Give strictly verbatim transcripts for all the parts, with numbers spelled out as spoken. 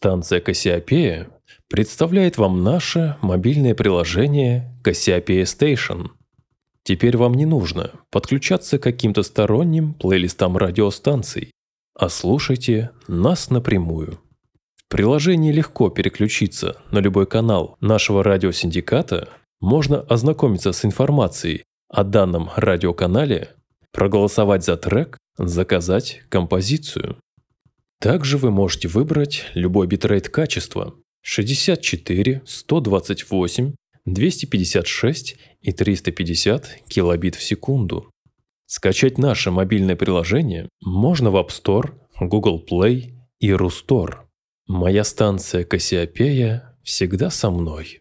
Станция Кассиопея представляет вам наше мобильное приложение Cassiopeia Station. Теперь вам не нужно подключаться к каким-то сторонним плейлистам радиостанций, а слушайте нас напрямую. В приложении легко переключиться на любой канал нашего радиосиндиката, можно ознакомиться с информацией о данном радиоканале, проголосовать за трек, заказать композицию. Также вы можете выбрать любой битрейт качества шестьдесят четыре, сто двадцать восемь, двести пятьдесят шесть и триста пятьдесят килобит в секунду. Скачать наше мобильное приложение можно в App Store, Google Play и Рустор. Моя станция Кассиопея всегда со мной.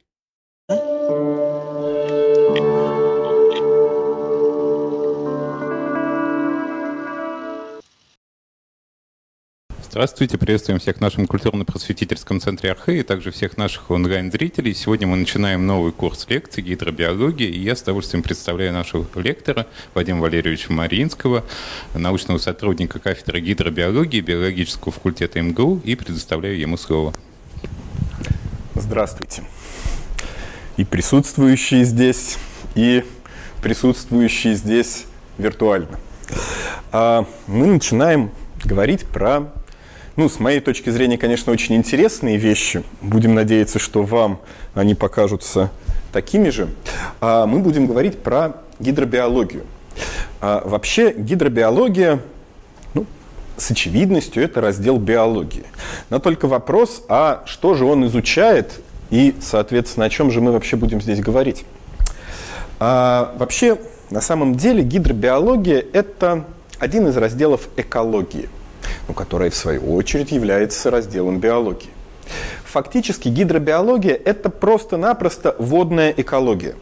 Здравствуйте, приветствуем всех в нашем культурно-просветительском центре Архэ и также всех наших онлайн-зрителей. Сегодня мы начинаем новый курс лекций гидробиологии, и я с удовольствием представляю нашего лектора Вадима Валерьевича Маринского, научного сотрудника кафедры гидробиологии биологического факультета эм гэ у, и предоставляю ему слово. Здравствуйте. И присутствующие здесь, и присутствующие здесь виртуально. Мы начинаем говорить про... Ну, с моей точки зрения, конечно, очень интересные вещи. Будем надеяться, что вам они покажутся такими же. А мы будем говорить про гидробиологию. А вообще гидробиология, ну, с очевидностью, это раздел биологии. Но только вопрос, а что же он изучает и, соответственно, о чем же мы вообще будем здесь говорить? А вообще, на самом деле, гидробиология – это один из разделов экологии, ну, которая, в свою очередь, является разделом биологии. Фактически гидробиология – это просто-напросто водная экология.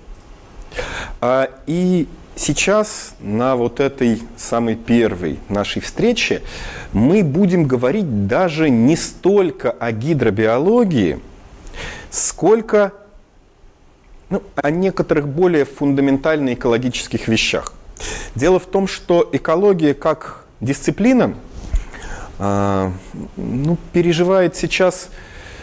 И сейчас на вот этой самой первой нашей встрече мы будем говорить даже не столько о гидробиологии, сколько ну, о некоторых более фундаментальных экологических вещах. Дело в том, что экология как дисциплина ну, переживает сейчас,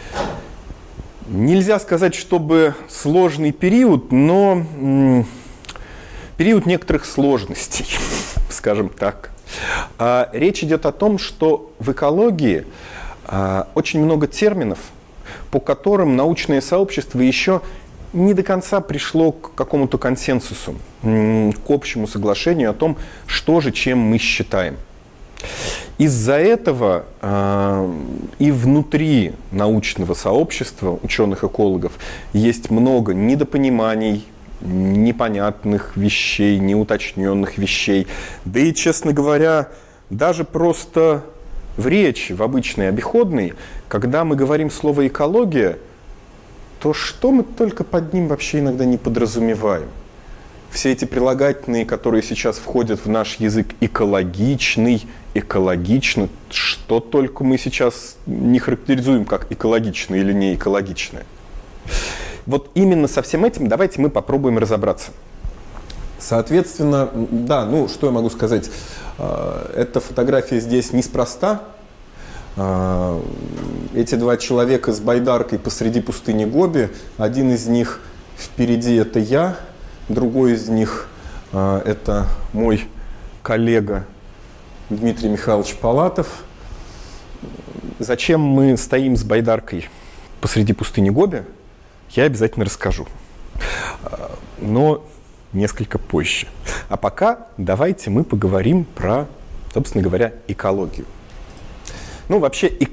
нельзя сказать, чтобы сложный период, но м, период некоторых сложностей, скажем так. А, речь идет о том, что в экологии а, очень много терминов, по которым научное сообщество еще не до конца пришло к какому-то консенсусу, м, к общему соглашению о том, что же, чем мы считаем. Из-за этого э, и внутри научного сообщества ученых-экологов есть много недопониманий, непонятных вещей, неуточненных вещей. Да и, честно говоря, даже просто в речи, в обычной обиходной, когда мы говорим слово «экология», то что мы только под ним вообще иногда не подразумеваем? Все эти прилагательные, которые сейчас входят в наш язык, экологичный, экологично, что только мы сейчас не характеризуем как экологичное или не экологичное. Вот именно со всем этим давайте мы попробуем разобраться. Соответственно, да, ну что я могу сказать, эта фотография здесь неспроста. Эти два человека с байдаркой посреди пустыни Гоби, один из них впереди — это я, другой из них э, это мой коллега Дмитрий Михайлович Палатов. Зачем мы стоим с байдаркой посреди пустыни Гоби, я обязательно расскажу, но несколько позже. А пока давайте мы поговорим про, собственно говоря, экологию. Ну, вообще,